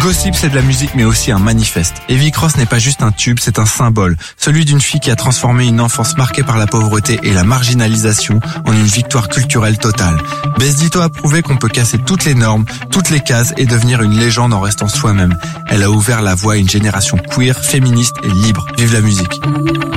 Gossip, c'est de la musique, mais aussi un manifeste. Heavy Cross n'est pas juste un tube, c'est un symbole. Celui d'une fille qui a transformé une enfance marquée par la pauvreté et la marginalisation en une victoire culturelle totale. Bess Ditto a prouvé qu'on peut casser toutes les normes, toutes les cases et devenir une légende en restant soi-même. Elle a ouvert la voie à une génération queer, féministe et libre. Vive la musique.